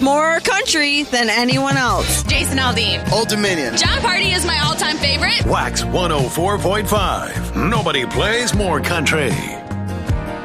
more country than anyone else. Jason Aldean. Old Dominion. John Party is my all-time favorite. Wax 104.5. Nobody plays more country.